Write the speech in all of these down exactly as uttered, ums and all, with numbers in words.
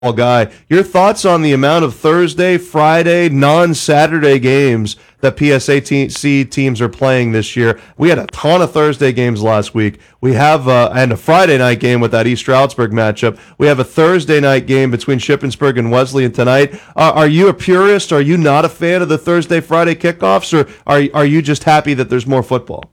guy. Your thoughts on the amount of Thursday, Friday, non-Saturday games that P S A C teams are playing this year? We had a ton of Thursday games last week. We have uh, and a Friday night game with that East Stroudsburg matchup. We have a Thursday night game between Shippensburg and Wesleyan tonight. Uh, are you a purist? Are you not a fan of the Thursday, Friday kickoffs, or are are you just happy that there's more football?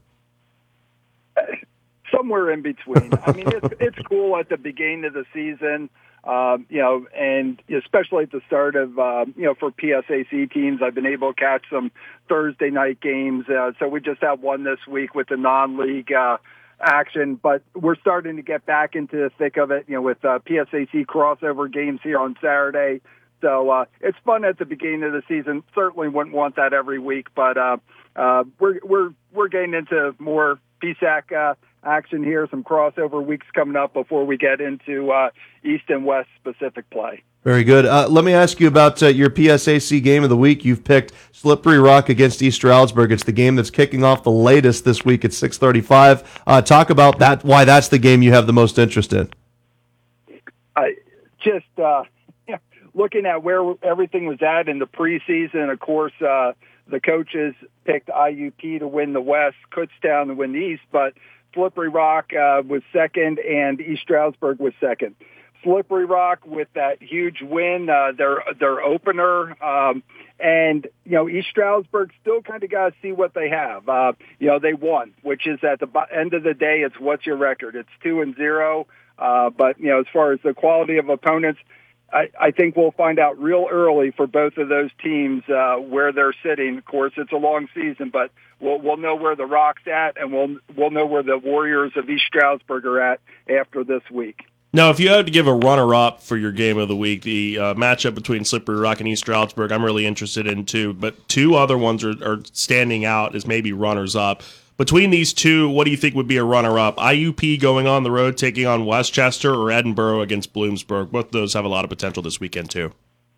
Somewhere in between. I mean, it's, it's cool at the beginning of the season. Um, you know, and especially at the start of, uh, you know, for P S A C teams, I've been able to catch some Thursday night games. Uh, so we just have one this week with the non-league uh, action, but we're starting to get back into the thick of it, you know, with uh, P S A C crossover games here on Saturday. So uh, it's fun at the beginning of the season. Certainly wouldn't want that every week, but uh, uh, we're we're we're getting into more P S A C uh, action here, some crossover weeks coming up before we get into uh, East and West specific play. Very good. Uh, let me ask you about uh, your P S A C game of the week. You've picked Slippery Rock against East Stroudsburg. It's the game that's kicking off the latest this week at six thirty-five. Uh, talk about that. Why that's the game you have the most interest in. I just uh, looking at where everything was at in the preseason. Of course, uh, the coaches picked I U P to win the West, Kutztown to win the East, but Slippery Rock uh, was second, and East Stroudsburg was second. Slippery Rock with that huge win, uh, their their opener, um, and you know East Stroudsburg still kind of got to see what they have. Uh, you know they won, which is at the end of the day, it's what's your record? It's two and zero. Uh, but you know as far as the quality of opponents, I, I think we'll find out real early for both of those teams uh, where they're sitting. Of course, it's a long season, but we'll we'll know where the Rock's at, and we'll we'll know where the Warriors of East Stroudsburg are at after this week. Now, if you had to give a runner-up for your game of the week, the uh, matchup between Slippery Rock and East Stroudsburg, I'm really interested in too. But two other ones are, are standing out as maybe runners-up. Between these two, what do you think would be a runner-up? I U P going on the road, taking on Westchester, or Edinboro against Bloomsburg? Both of those have a lot of potential this weekend, too.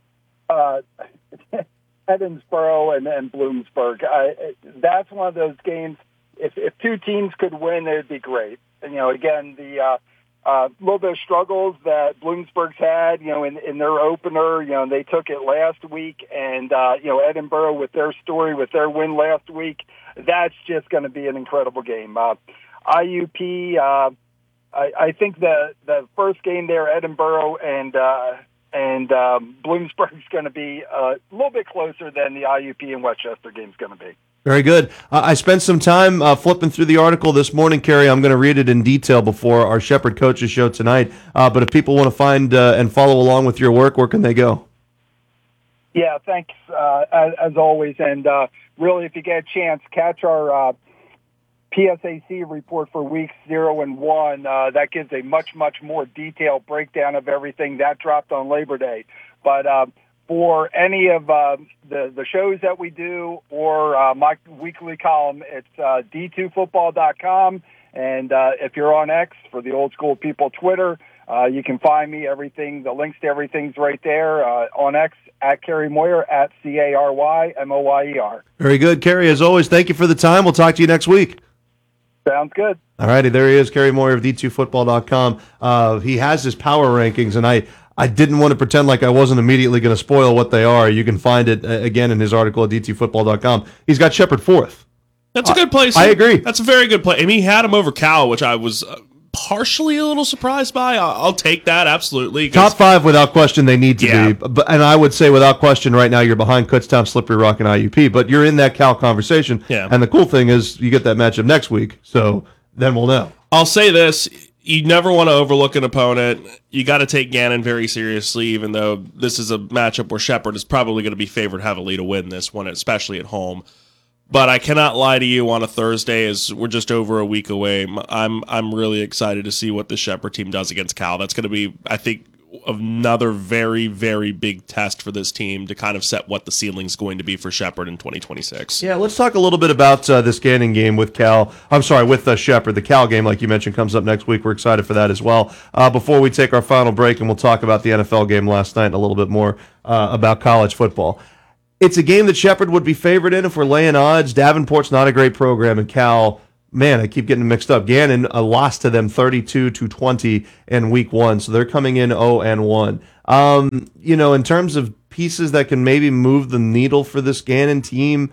Uh, Edinboro and, and Bloomsburg. I, that's one of those games. If, if two teams could win, it would be great. And, you know, again, the uh, uh, little bit of struggles that Bloomsburg's had, you know, in, in their opener, you know, they took it last week, and, uh, you know, Edinboro with their story, with their win last week, that's just going to be an incredible game. Uh, I U P, uh, I, I think the, the first game there, Edinboro and uh, and um, Bloomsburg's going to be a little bit closer than the I U P and Westchester game's going to be. Very good. Uh, I spent some time uh, flipping through the article this morning, Kerry. I'm going to read it in detail before our Shepherd Coaches show tonight. Uh, but if people want to find uh, and follow along with your work, where can they go? Yeah, thanks, uh, as, as always. And uh, really, if you get a chance, catch our uh, P S A C report for weeks zero and one. Uh, that gives a much, much more detailed breakdown of everything. That dropped on Labor Day. But uh, for any of uh, the, the shows that we do or uh, my weekly column, it's uh, D two football dot com. And uh, if you're on X, for the old school people, Twitter, uh, you can find me. Everything, the links to everything's right there uh, on X, at Kerry Moyer, at C A R Y M O Y E R. Very good, Kerry. As always, thank you for the time. We'll talk to you next week. Sounds good. All righty, there he is, Kerry Moyer of D two football dot com. Uh, he has his power rankings, and I, I didn't want to pretend like I wasn't immediately going to spoil what they are. You can find it, uh, again, in his article at D two football dot com. He's got Shepherd fourth. That's a good place. I, I agree. That's a very good play. I mean, he had him over Cal, which I was uh, partially a little surprised by. I'll, I'll take that, absolutely. Top five, without question, they need to yeah. be. But, and I would say, without question, right now, you're behind Kutztown, Slippery Rock, and I U P. But you're in that Cal conversation. Yeah. And the cool thing is you get that matchup next week, so then we'll know. I'll say this. You never want to overlook an opponent. You got to take Gannon very seriously, even though this is a matchup where Shepherd is probably going to be favored heavily to win this one, especially at home. But I cannot lie to you on a Thursday, as we're just over a week away. I'm I'm really excited to see what the Shepherd team does against Cal. That's going to be, I think, another very, very big test for this team to kind of set what the ceiling's going to be for Shepherd in twenty twenty-six. Yeah, let's talk a little bit about uh, this Gannon game with Cal. I'm sorry, with uh, Shepherd. The Cal game, like you mentioned, comes up next week. We're excited for that as well. Uh, before we take our final break, and we'll talk about the N F L game last night and a little bit more uh, about college football. It's a game that Shepherd would be favored in if we're laying odds. Davenport's not a great program, and Cal man, I keep getting mixed up. Gannon uh, lost to them thirty-two to twenty in week one, so they're coming in oh and one. Um, you know, in terms of pieces that can maybe move the needle for this Gannon team,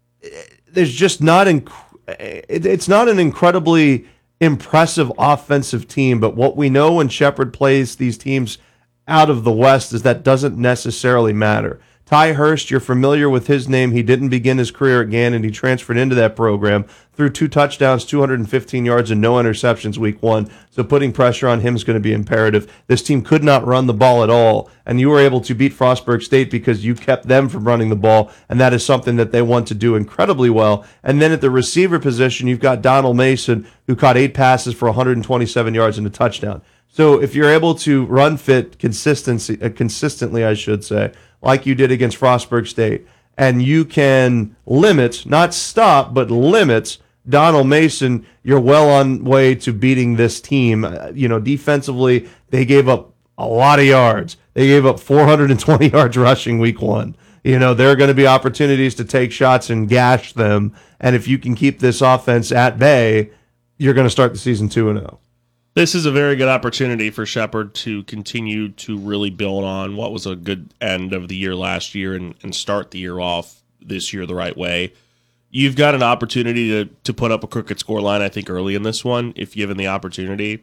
there's just not inc- it, it's not an incredibly impressive offensive team, but what we know when Shepherd plays these teams out of the West is that doesn't necessarily matter. Ty Hurst, you're familiar with his name. He didn't begin his career at Gannon. He transferred into that program, threw two touchdowns, two hundred fifteen yards, and no interceptions week one. So putting pressure on him is going to be imperative. This team could not run the ball at all, and you were able to beat Frostburg State because you kept them from running the ball, and that is something that they want to do incredibly well. And then at the receiver position, you've got Donald Mason, who caught eight passes for one hundred twenty-seven yards and a touchdown. So if you're able to run fit consistency, uh, consistently, I should say, like you did against Frostburg State, and you can limit, not stop, but limit Donald Mason, you're well on way to beating this team. Uh, you know, defensively, they gave up a lot of yards. They gave up four hundred twenty yards rushing week one. You know, there are going to be opportunities to take shots and gash them, and if you can keep this offense at bay, you're going to start the season two and oh. This is a very good opportunity for Shepherd to continue to really build on what was a good end of the year last year and, and start the year off this year the right way. You've got an opportunity to, to put up a crooked score line, I think, early in this one, if given the opportunity.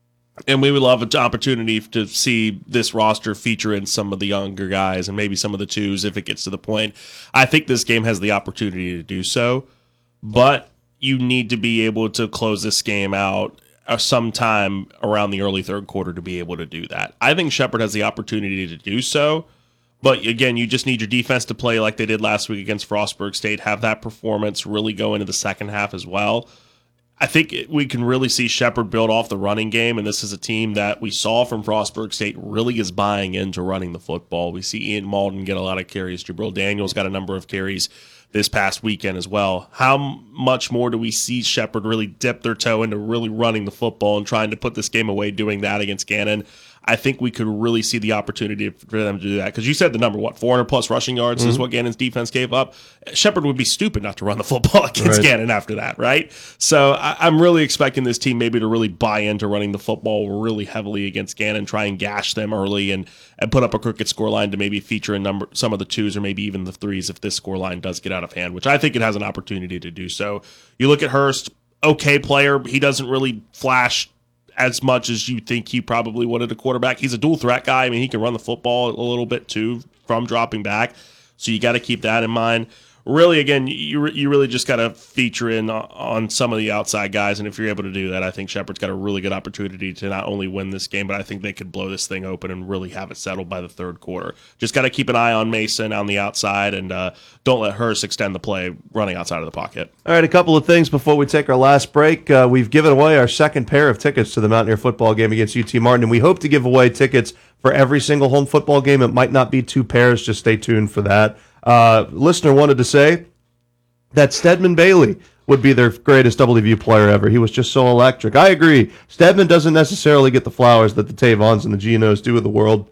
And we would love an opportunity to see this roster feature in some of the younger guys and maybe some of the twos if it gets to the point. I think this game has the opportunity to do so, but you need to be able to close this game out sometime around the early third quarter to be able to do that. I think Shepherd has the opportunity to do so, but again, you just need your defense to play like they did last week against Frostburg State, have that performance really go into the second half as well. I think it, we can really see Shepherd build off the running game, and this is a team that we saw from Frostburg State really is buying into running the football. We see Ian Malden get a lot of carries. Jabril Daniels got a number of carries this past weekend as well. How much more do we see Shepherd really dip their toe into really running the football and trying to put this game away doing that against Gannon? I think we could really see the opportunity for them to do that. Because you said the number, what, four hundred plus rushing yards mm-hmm. is what Gannon's defense gave up. Shepherd would be stupid not to run the football against right. Gannon after that, right? So I, I'm really expecting this team maybe to really buy into running the football really heavily against Gannon, try and gash them early and, and put up a crooked scoreline to maybe feature a number, some of the twos or maybe even the threes if this scoreline does get out of hand, which I think it has an opportunity to do so. You look at Hurst, okay player. He doesn't really flash as much as you think he probably would at a quarterback. He's a dual threat guy. I mean, he can run the football a little bit too from dropping back. So you got to keep that in mind. Really, again, you you really just got to feature in on some of the outside guys. And if you're able to do that, I think Shepherd's got a really good opportunity to not only win this game, but I think they could blow this thing open and really have it settled by the third quarter. Just got to keep an eye on Mason on the outside and uh, don't let Hurst extend the play running outside of the pocket. All right, a couple of things before we take our last break. Uh, we've given away our second pair of tickets to the Mountaineer football game against U T Martin, and we hope to give away tickets for every single home football game. It might not be two pairs. Just stay tuned for that. Uh, listener wanted to say that Stedman Bailey would be their greatest W V U player ever. He was just so electric. I agree. Stedman doesn't necessarily get the flowers that the Tavons and the Genos do in the world.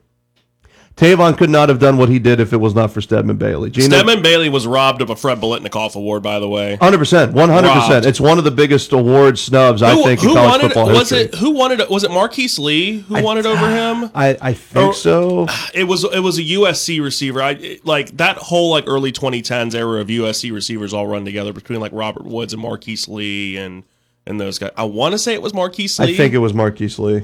Tavon could not have done what he did if it was not for Stedman Bailey. Gino, Stedman Bailey was robbed of a Fred Biletnikoff award, by the way. one hundred percent. one hundred percent. Robbed. It's one of the biggest award snubs, who, I think, in college football was history. It, who won it? Was it Marquise Lee who I, won it over him? I, I think or, so. It was it was a U S C receiver. I it, Like, that whole like early twenty tens era of U S C receivers all run together between like Robert Woods and Marquise Lee and, and those guys. I want to say it was Marquise Lee. I think it was Marquise Lee.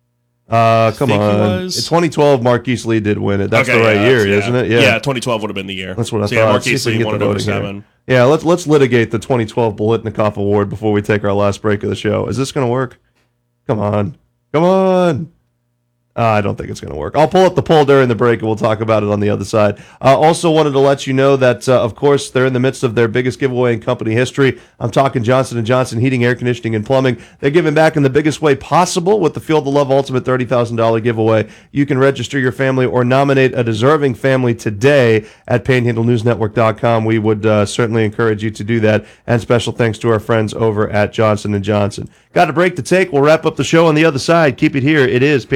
Uh, come on. In twenty twelve, Marquise Lee did win it. That's okay, the right yeah, year, yeah. isn't it? Yeah. yeah, twenty twelve would have been the year. That's what I so thought. Yeah, Marquise Lee won it over seven. Here. Yeah, let's let's litigate the twenty twelve Biletnikoff Award before we take our last break of the show. Is this going to work? Come on. Come on. Uh, I don't think it's going to work. I'll pull up the poll during the break, and we'll talk about it on the other side. Uh, also wanted to let you know that, uh, of course, they're in the midst of their biggest giveaway in company history. I'm talking Johnson and Johnson Heating, Air Conditioning, and Plumbing. They're giving back in the biggest way possible with the Feel the Love Ultimate thirty thousand dollars giveaway. You can register your family or nominate a deserving family today at panhandle news network dot com. We would uh, certainly encourage you to do that. And special thanks to our friends over at Johnson and Johnson. Got a break to take. We'll wrap up the show on the other side. Keep it here. It is Panhandle Sports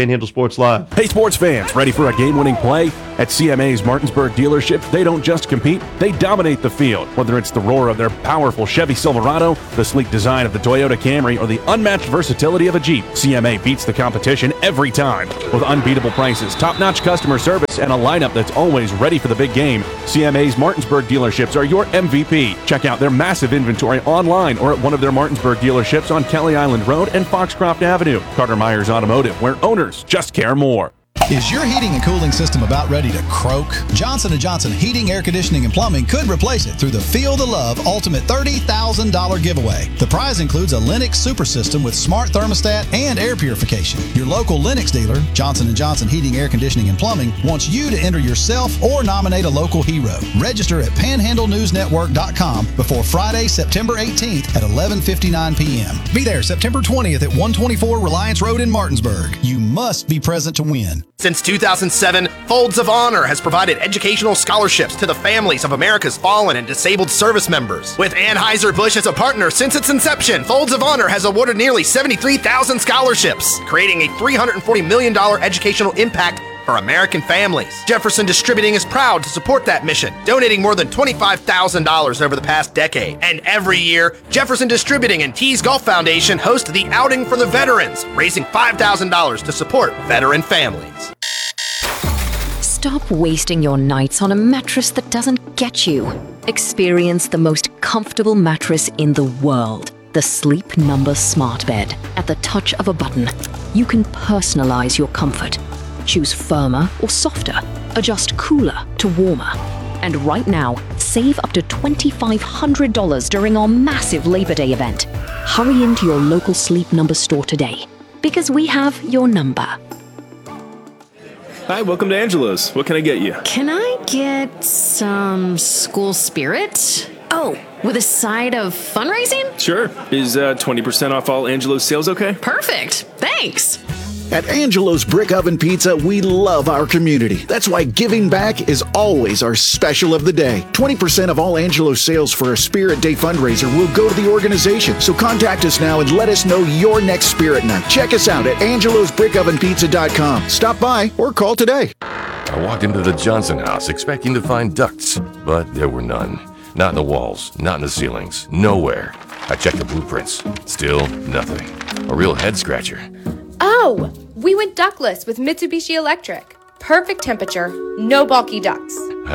Sports Live. Hey, sports fans, ready for a game-winning play? At C M A's Martinsburg dealership, they don't just compete, they dominate the field. Whether it's the roar of their powerful Chevy Silverado, the sleek design of the Toyota Camry, or the unmatched versatility of a Jeep, C M A beats the competition every time. With unbeatable prices, top-notch customer service, and a lineup that's always ready for the big game, C M A's Martinsburg dealerships are your M V P. Check out their massive inventory online or at one of their Martinsburg dealerships on Kelly Island Road and Foxcroft Avenue. Carter Myers Automotive, where owners just care more. Is your heating and cooling system about ready to croak? Johnson and Johnson Heating, Air Conditioning, and Plumbing could replace it through the Feel the Love Ultimate thirty thousand dollars giveaway. The prize includes a Lennox Super System with smart thermostat and air purification. Your local Lennox dealer, Johnson and Johnson Heating, Air Conditioning, and Plumbing, wants you to enter yourself or nominate a local hero. Register at panhandle news network dot com before Friday, September eighteenth at eleven fifty-nine p.m. Be there September twentieth at one twenty-four Reliance Road in Martinsburg. You must be present to win. Since two thousand seven, Folds of Honor has provided educational scholarships to the families of America's fallen and disabled service members. With Anheuser-Busch as a partner since its inception, Folds of Honor has awarded nearly seventy-three thousand scholarships, creating a three hundred forty million dollars educational impact for American families. Jefferson Distributing is proud to support that mission, donating more than twenty-five thousand dollars over the past decade. And every year, Jefferson Distributing and Tees Golf Foundation host the Outing for the Veterans, raising five thousand dollars to support veteran families. Stop wasting your nights on a mattress that doesn't get you. Experience the most comfortable mattress in the world. The Sleep Number Smart Bed. At the touch of a button, you can personalize your comfort. Choose firmer or softer. Adjust cooler to warmer. And right now, save up to two thousand five hundred dollars during our massive Labor Day event. Hurry into your local Sleep Number store today, because we have your number. Hi, welcome to Angelo's. What can I get you? Can I get some school spirit? Oh, with a side of fundraising? Sure. Is uh, twenty percent off all Angelo's sales okay? Perfect. Thanks. At Angelo's Brick Oven Pizza, we love our community. That's why giving back is always our special of the day. twenty percent of all Angelo's sales for a Spirit Day fundraiser will go to the organization. So contact us now and let us know your next Spirit Night. Check us out at angelos brick oven pizza dot com. Stop by or call today. I walked into the Johnson house expecting to find ducts, but there were none. Not in the walls, not in the ceilings, nowhere. I checked the blueprints. Still nothing. A real head scratcher. Oh, we went ductless with Mitsubishi Electric. Perfect temperature, no bulky ducts.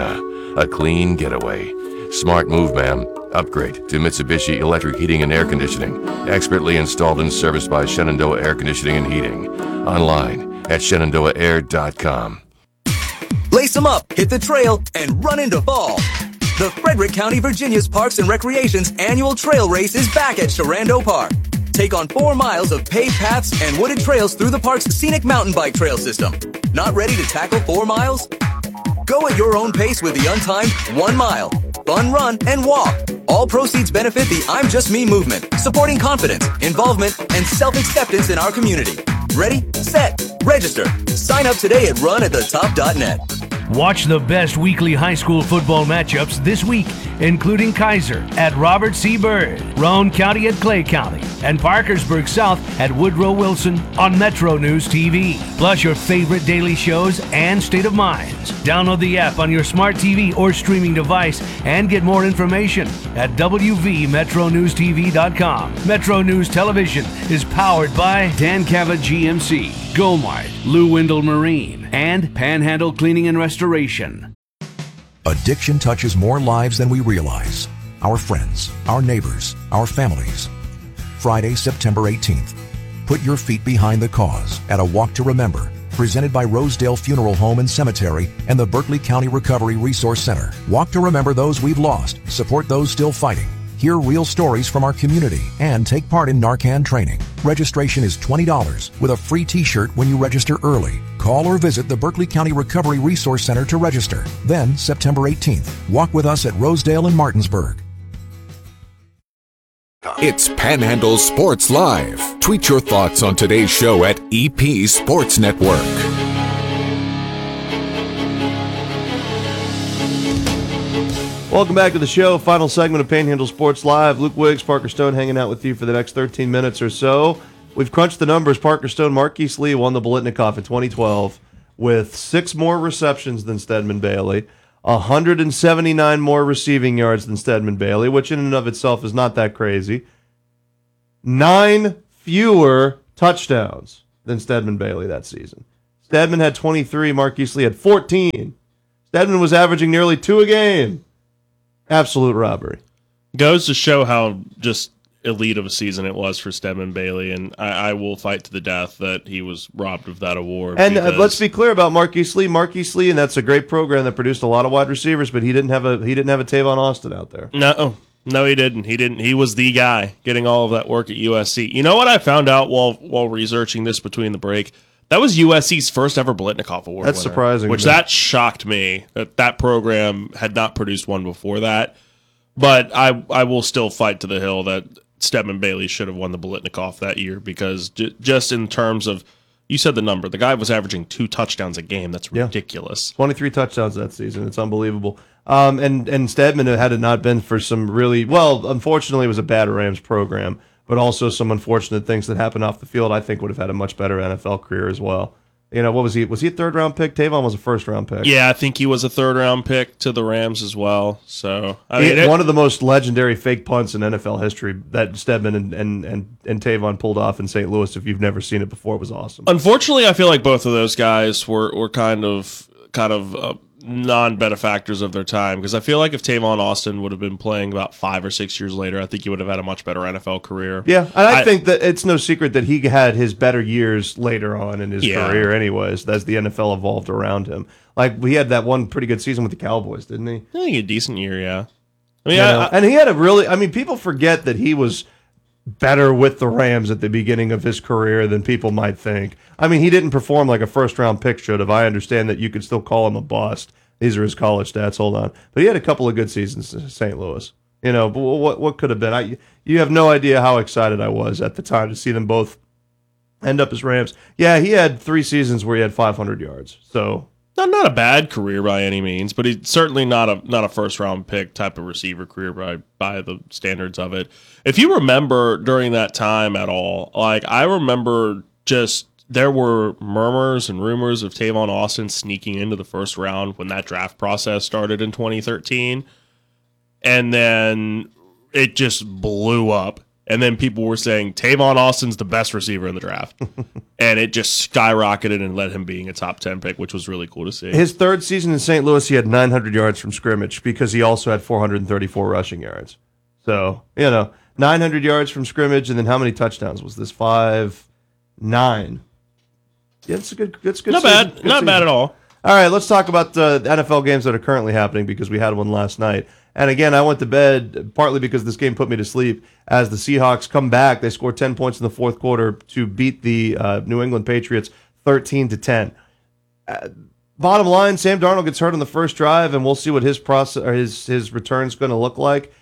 A clean getaway. Smart move, ma'am. Upgrade to Mitsubishi Electric Heating and Air Conditioning. Expertly installed and serviced by Shenandoah Air Conditioning and Heating. Online at shenandoah air dot com. Lace them up, hit the trail, and run into fall. The Frederick County, Virginia's Parks and Recreation's annual trail race is back at Shenandoah Park. Take on four miles of paved paths and wooded trails through the park's scenic mountain bike trail system. Not ready to tackle four miles? Go at your own pace with the untimed one mile. Fun run and walk. All proceeds benefit the I'm Just Me movement, supporting confidence, involvement, and self-acceptance in our community. Ready, set, register. Sign up today at run at the top dot net. Watch the best weekly high school football matchups this week, including Kaiser at Robert C. Byrd, Roane County at Clay County, and Parkersburg South at Woodrow Wilson on Metro News T V. Plus your favorite daily shows and State of Minds. Download the app on your smart T V or streaming device and get more information at w v metro news t v dot com. Metro News Television is powered by Dan Cava G M C, Gomart, Lou Windle Marine, and Panhandle Cleaning and Restoration. Addiction touches more lives than we realize. Our friends, our neighbors, our families. Friday, September eighteenth. Put your feet behind the cause at a Walk to Remember, presented by Rosedale Funeral Home and Cemetery and the Berkeley County Recovery Resource Center. Walk to remember those we've lost, support those still fighting, hear real stories from our community, and take part in Narcan training. Registration is twenty dollars with a free t-shirt when you register early. Call or visit the Berkeley County Recovery Resource Center to register. Then, September eighteenth, walk with us at Rosedale and Martinsburg. It's Panhandle Sports Live. Tweet your thoughts on today's show at E P Sports Network. Welcome back to the show. Final segment of Panhandle Sports Live. Luke Wiggs, Parker Stone hanging out with you for the next thirteen minutes or so. We've crunched the numbers. Parker Stone, Marquise Lee won the Biletnikoff in twenty twelve with six more receptions than Stedman Bailey, one hundred seventy-nine more receiving yards than Stedman Bailey, which in and of itself is not that crazy. Nine fewer touchdowns than Stedman Bailey that season. Stedman had twenty-three, Marquise Lee had fourteen. Stedman was averaging nearly two a game. Absolute robbery. Goes to show how just elite of a season it was for Stedman Bailey, and I, I will fight to the death that he was robbed of that award. And uh, let's be clear about Marquise Lee. Marquise Lee, and that's a great program that produced a lot of wide receivers, but he didn't have a he didn't have a Tavon Austin out there. No, no, he didn't. He didn't. He was the guy getting all of that work at U S C. You know what I found out while while researching this between the break? That was U S C's first ever Biletnikoff Award. That's winner, surprising. Which that shocked me that that program had not produced one before that. But I I will still fight to the hill that Stedman Bailey should have won the Biletnikoff that year because j- just in terms of, you said the number, the guy was averaging two touchdowns a game. That's ridiculous. Yeah. twenty-three touchdowns that season. It's unbelievable. Um, and, and Stedman, had it not been for some really, well, unfortunately it was a bad Rams program, but also some unfortunate things that happened off the field, I think would have had a much better N F L career as well. You know, what was he? Was he a third round pick? Tavon was a first round pick. Yeah, I think he was a third round pick to the Rams as well. So I He- mean, it- one of the most legendary fake punts in N F L history that Stedman and, and, and, and Tavon pulled off in Saint Louis. If you've never seen it before, it was awesome. unfortunately, I feel like both of those guys were were kind of kind of uh, non-benefactors of their time because I feel like if Tavon Austin would have been playing about five or six years later, I think he would have had a much better N F L career. Yeah, and I, think that it's no secret that he had his better years later on in his Yeah. career anyways, as the N F L evolved around him. Like, he had that one pretty good season with the Cowboys, didn't he? I think he had a decent year, yeah. I mean, You I- know, I- and he had a really, I mean, people forget that he was better with the Rams at the beginning of his career than people might think. I mean, he didn't perform like a first-round pick should have. I understand that you could still call him a bust. These are his college stats. Hold on. But he had a couple of good seasons in Saint Louis. You know, but what what could have been? I You have no idea how excited I was at the time to see them both end up as Rams. Yeah, he had three seasons where he had five hundred yards. So Not not a bad career by any means, but he's certainly not a not a first round pick type of receiver career by by the standards of it. If you remember during that time at all, like I remember just there were murmurs and rumors of Tavon Austin sneaking into the first round when that draft process started in twenty thirteen. And then it just blew up. And then people were saying Tavon Austin's the best receiver in the draft. And it just skyrocketed and led him being a top ten pick, which was really cool to see. his third season in Saint Louis, he had nine hundred yards from scrimmage because he also had four hundred thirty-four rushing yards. So, you know, nine hundred yards from scrimmage, and then how many touchdowns was this? Five, nine. Yeah, it's a good, it's a good Not season. bad. Good Not season. bad at all. All right, let's talk about uh, the N F L games that are currently happening because we had one last night. And again, I went to bed partly because this game put me to sleep as the Seahawks come back. They scored ten points in the fourth quarter to beat the uh, New England Patriots thirteen to ten. Uh, bottom line, Sam Darnold gets hurt on the first drive, and we'll see what his process or his his return's going to look like.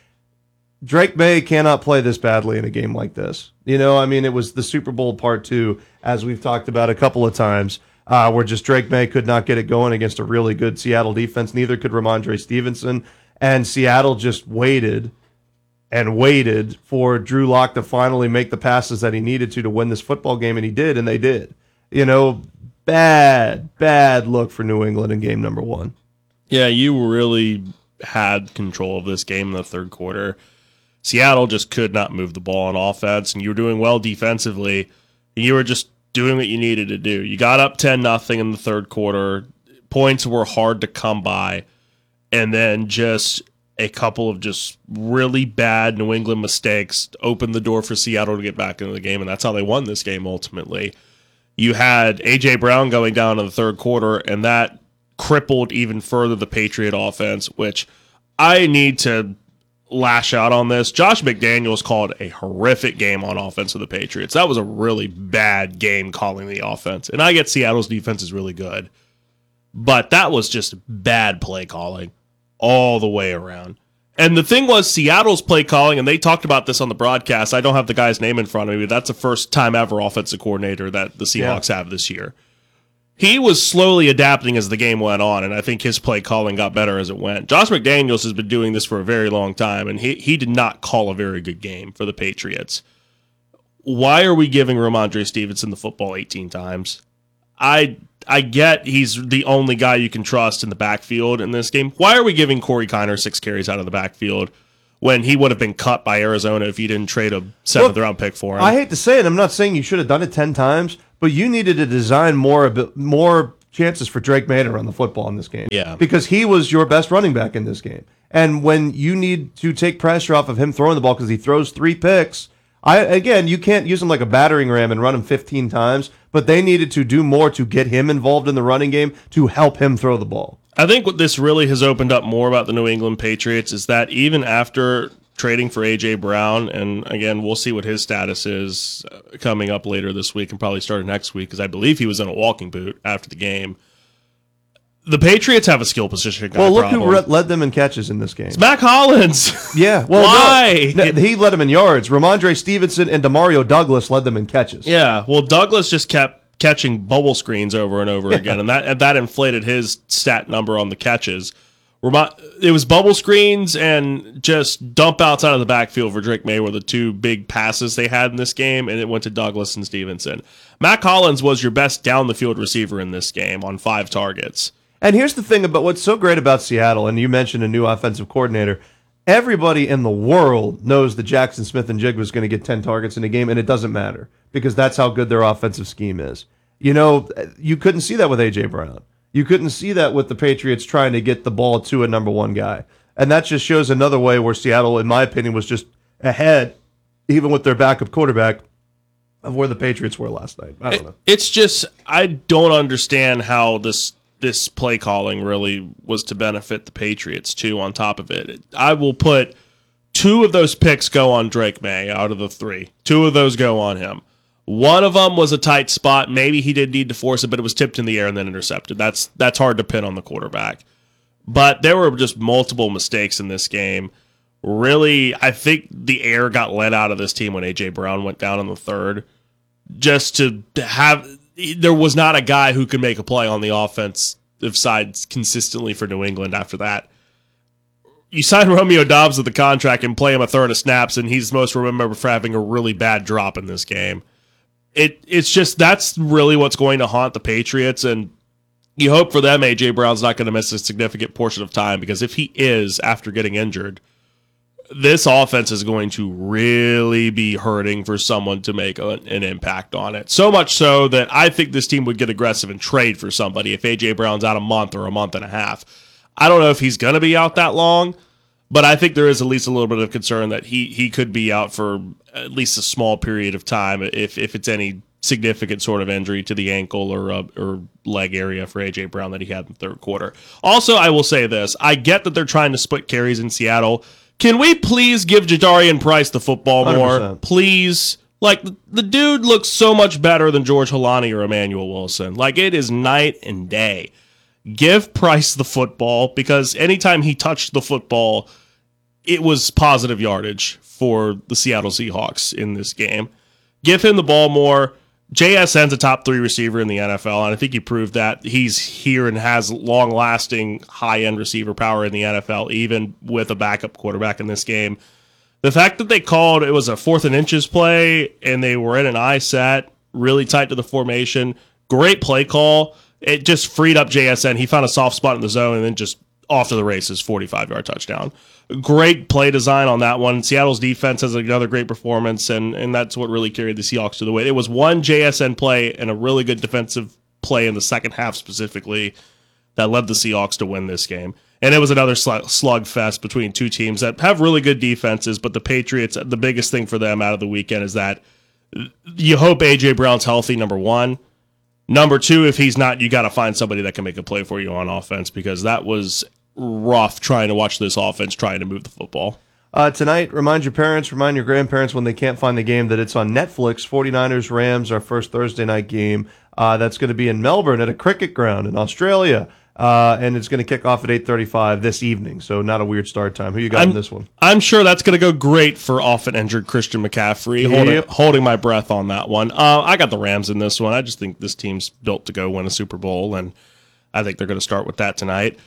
Drake May cannot play this badly in a game like this. You know, I mean, it was the Super Bowl part two, as we've talked about a couple of times, uh, where just Drake May could not get it going against a really good Seattle defense. Neither could Ramondre Stevenson. And Seattle just waited and waited for Drew Lock to finally make the passes that he needed to to win this football game, and he did, and they did. You know, bad, bad look for New England in game number one. Yeah, you really had control of this game in the third quarter. Seattle just could not move the ball on offense, and you were doing well defensively. And you were just doing what you needed to do. You got up ten nothing in the third quarter. Points were hard to come by. And then just a couple of just really bad New England mistakes opened the door for Seattle to get back into the game, and that's how they won this game ultimately. You had A J. Brown going down in the third quarter, and that crippled even further the Patriot offense, which I need to lash out on this. Josh McDaniels called a horrific game on offense of the Patriots. That was a really bad game calling the offense. And I get Seattle's defense is really good, but that was just bad play calling all the way around. And the thing was, Seattle's play calling, and they talked about this on the broadcast. I don't have the guy's name in front of me, but that's the first time ever offensive coordinator that the Seahawks yeah. have this year. He was slowly adapting as the game went on, and I think his play calling got better as it went. Josh McDaniels has been doing this for a very long time, and he, he did not call a very good game for the Patriots. why are we giving Ramondre Stevenson the football eighteen times? I I get he's the only guy you can trust in the backfield in this game. Why are we giving Corey Kiner six carries out of the backfield when he would have been cut by Arizona if you didn't trade a seventh Look, round pick for him? I hate to say it, I'm not saying you should have done it ten times, but you needed to design more a bit more chances for Drake May to run the football in this game. Yeah. Because he was your best running back in this game. And when you need to take pressure off of him throwing the ball because he throws three picks, I again, you can't use him like a battering ram and run him fifteen times, but they needed to do more to get him involved in the running game to help him throw the ball. I think what this really has opened up more about the New England Patriots is that even after trading for A J. Brown, and again, we'll see what his status is coming up later this week and probably starting next week because I believe he was in a walking boot after the game. The Patriots have a skill position guy Well, look problem. who re- led them in catches in this game. It's Mac Hollins. Yeah. Well, Why? No, no, he led them in yards. Ramondre Stevenson and Demario Douglas led them in catches. Yeah. Well, Douglas just kept catching bubble screens over and over again, and that and that inflated his stat number on the catches. It was bubble screens and just dump outs out of the backfield for Drake May were the two big passes they had in this game, and it went to Douglas and Stevenson. Mac Hollins was your best down-the-field receiver in this game on five targets. And here's the thing about what's so great about Seattle, and you mentioned a new offensive coordinator. Everybody in the world knows that Jackson Smith and Jigba was going to get ten targets in a game, and it doesn't matter because that's how good their offensive scheme is. You know, you couldn't see that with A J. Brown. You couldn't see that with the Patriots trying to get the ball to a number one guy. And that just shows another way where Seattle, in my opinion, was just ahead, even with their backup quarterback, of where the Patriots were last night. I don't know. It's just, I don't understand how this this play calling really was to benefit the Patriots, too, on top of it. I will put two of those picks go on Drake May out of the three. Two of those go on him. One of them was a tight spot. Maybe he did need to force it, but it was tipped in the air and then intercepted. That's that's hard to pin on the quarterback. But there were just multiple mistakes in this game. Really, I think the air got let out of this team when A J. Brown went down in the third. Just to have... There was not a guy who could make a play on the offensive side consistently for New England after that. You sign Romeo Doubs with the contract and play him a third of snaps, and he's most remembered for having a really bad drop in this game. It It's just, that's really what's going to haunt the Patriots, and you hope for them A J. Brown's not going to miss a significant portion of time, because if he is, after getting injured, this offense is going to really be hurting for someone to make a, an impact on it. So much so that I think this team would get aggressive and trade for somebody if A J. Brown's out a month or a month and a half. I don't know if he's going to be out that long, but I think there is at least a little bit of concern that he he could be out for at least a small period of time if if it's any significant sort of injury to the ankle or uh, or leg area for A J. Brown that he had in the third quarter. Also, I will say this. I get that they're trying to split carries in Seattle. Can we please give Jadarian Price the football more? one hundred percent. Please. Like, the, the dude looks so much better than George Holani or Emmanuel Wilson. Like, it is night and day. Give Price the football, because anytime he touched the football, it was positive yardage for the Seattle Seahawks in this game. Give him the ball more. J S N's a top three receiver in the N F L, and I think he proved that. He's here and has long-lasting, high-end receiver power in the N F L, even with a backup quarterback in this game. The fact that they called, it was a fourth and inches play, and they were in an I set, really tight to the formation. Great play call. It just freed up J S N. He found a soft spot in the zone, and then just off to the races, forty-five-yard touchdown. Great play design on that one. Seattle's defense has another great performance, and, and that's what really carried the Seahawks to the win. It was one J S N play and a really good defensive play in the second half specifically that led the Seahawks to win this game. And it was another slugfest between two teams that have really good defenses, but the Patriots, the biggest thing for them out of the weekend is that you hope A J. Brown's healthy, number one. Number two, if he's not, you got to find somebody that can make a play for you on offense, because that was rough trying to watch this offense trying to move the football. Uh, tonight, remind your parents, remind your grandparents when they can't find the game that it's on Netflix. forty-niners Rams, our first Thursday night game. Uh, that's going to be in Melbourne at a cricket ground in Australia. Uh, and it's going to kick off at eight thirty-five this evening, so not a weird start time. Who you got I'm, in this one? I'm sure that's going to go great for often injured Christian McCaffrey. Yep. Holding, holding my breath on that one. Uh, I got the Rams in this one. I just think this team's built to go win a Super Bowl, and I think they're going to start with that tonight.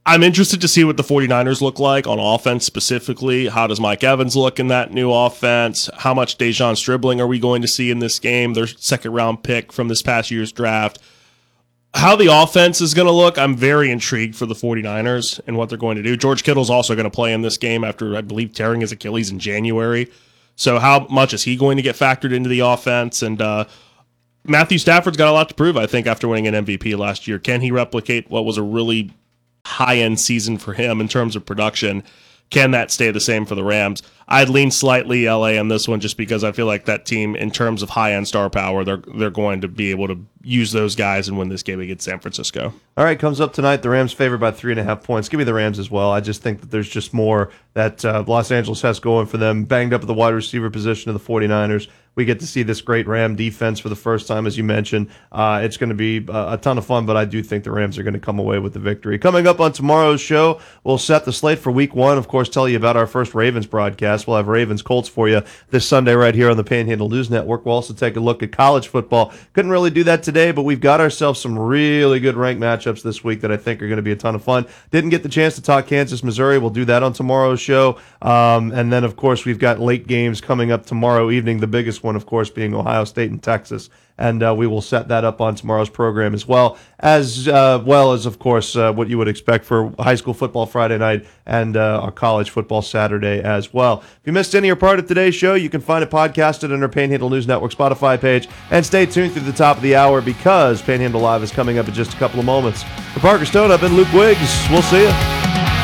I'm interested to see what the 49ers look like on offense specifically. How does Mike Evans look in that new offense? How much Dejon Stribling are we going to see in this game? Their second round pick from this past year's draft. How the offense is going to look, I'm very intrigued for the 49ers and what they're going to do. George Kittle's also going to play in this game after, I believe, tearing his Achilles in January. So how much is he going to get factored into the offense? And uh, Matthew Stafford's got a lot to prove, I think, after winning an M V P last year. Can he replicate what was a really high-end season for him in terms of production? Can that stay the same for the Rams? I'd lean slightly L A on this one just because I feel like that team, in terms of high-end star power, they're they're going to be able to use those guys and win this game against San Francisco. All right, comes up tonight. The Rams favored by three and a half points. Give me the Rams as well. I just think that there's just more that uh, Los Angeles has going for them. Banged up at the wide receiver position of the 49ers. We get to see this great Ram defense for the first time, as you mentioned. Uh, it's going to be a, a ton of fun, but I do think the Rams are going to come away with the victory. Coming up on tomorrow's show, we'll set the slate for week one. Of course, tell you about our first Ravens broadcast. We'll have Ravens Colts for you this Sunday right here on the Panhandle News Network. We'll also take a look at college football. Couldn't really do that today, but we've got ourselves some really good ranked matchups this week that I think are going to be a ton of fun. Didn't get the chance to talk Kansas, Missouri. We'll do that on tomorrow's show. Um, and then, of course, we've got late games coming up tomorrow evening. The biggest one, of course, being Ohio State and Texas. And uh, we will set that up on tomorrow's program as well, as uh, well as, of course, uh, what you would expect for high school football Friday night and uh, our college football Saturday as well. If you missed any or part of today's show, you can find it podcasted on our Panhandle News Network Spotify page. And stay tuned through the top of the hour because Panhandle Live is coming up in just a couple of moments. For Parker Stone, I've been Luke Wiggs. We'll see you.